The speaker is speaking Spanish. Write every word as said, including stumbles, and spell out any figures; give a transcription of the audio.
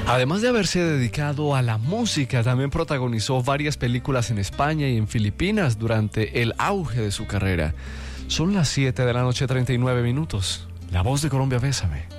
Además de haberse dedicado a la música, también protagonizó varias películas en España y en Filipinas durante el auge de su carrera. Son las siete de la noche, treinta y nueve minutos. La Voz de Colombia, bésame.